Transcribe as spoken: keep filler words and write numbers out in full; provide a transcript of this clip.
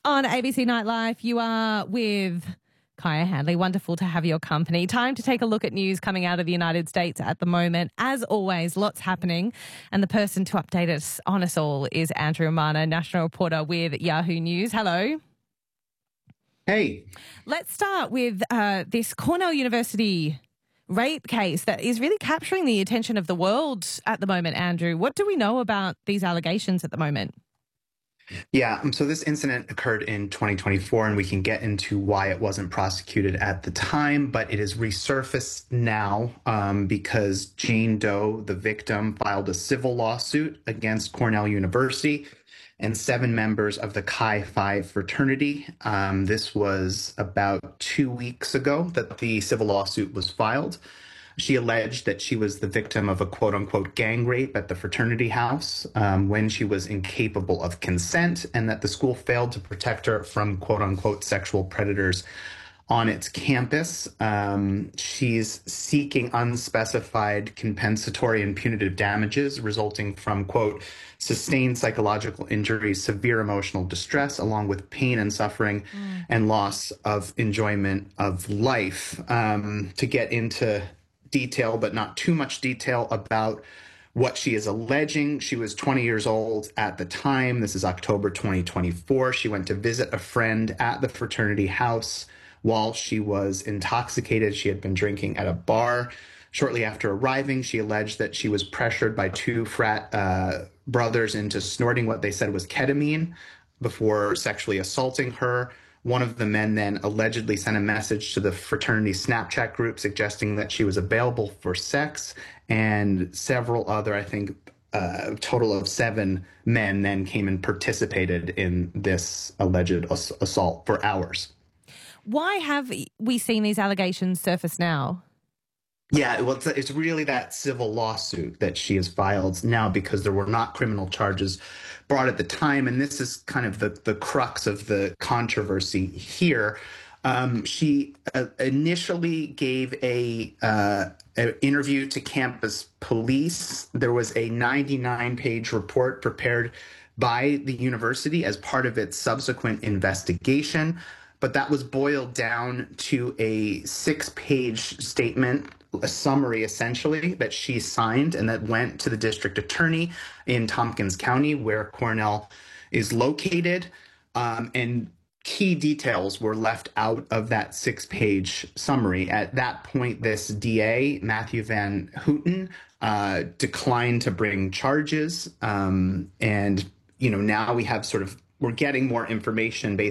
On A B C Nightlife, you are with Kaya Handley. Wonderful to have your company. Time to take a look at news coming out of the United States at the moment. As always, lots happening. And the person to update us on us all is Andrew Amana, national reporter with Yahoo News. Hello. Hey. Let's start with uh, this Cornell University rape case that is really capturing the attention of the world at the moment, Andrew. What do we know about these allegations at the moment? Yeah, um, so this incident occurred in twenty twenty-four, and we can get into why it wasn't prosecuted at the time, but it is resurfaced now um, because Jane Doe, the victim, filed a civil lawsuit against Cornell University and seven members of the Chi Phi fraternity. Um, this was about two weeks ago that the civil lawsuit was filed. She alleged that she was the victim of a quote-unquote gang rape at the fraternity house um, when she was incapable of consent, and that the school failed to protect her from quote-unquote sexual predators on its campus. Um, she's seeking unspecified compensatory and punitive damages resulting from, quote, sustained psychological injuries, severe emotional distress, along with pain and suffering mm. and loss of enjoyment of life. Um, to get into detail, but not too much detail about what she is alleging. She was twenty years old at the time. This is October twenty twenty-four. She went to visit a friend at the fraternity house while she was intoxicated. She had been drinking at a bar. Shortly after arriving, she alleged that she was pressured by two frat uh, brothers into snorting what they said was ketamine before sexually assaulting her. One of the men then allegedly sent a message to the fraternity Snapchat group suggesting that she was available for sex, and several other, I think, uh, a total of seven men then came and participated in this alleged ass- assault for hours. Why have we seen these allegations surface now? Yeah, well, it's, it's really that civil lawsuit that she has filed now because there were not criminal charges brought at the time. And this is kind of the, the crux of the controversy here. Um, she uh, initially gave a uh, an interview to campus police. There was a ninety-nine page report prepared by the university as part of its subsequent investigation. But that was boiled down to a six page statement, a summary essentially, that she signed and that went to the district attorney in Tompkins County, where Cornell is located. Um, and key details were left out of that six page summary. At that point, this D A, Matthew Van Houten, uh, declined to bring charges. Um, and, you know, now we have sort of, we're getting more information based